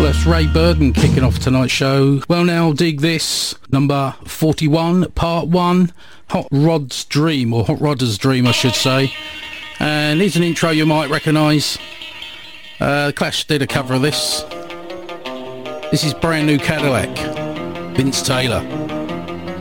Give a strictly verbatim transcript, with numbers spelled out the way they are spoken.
Ray Burden kicking off tonight's show. Well, now dig this, number forty-one, part one, Hot Rod's Dream, or Hot Rodder's Dream I should say. And here's an intro you might recognise. uh, Clash did a cover of this. This is Brand New Cadillac, Vince Taylor.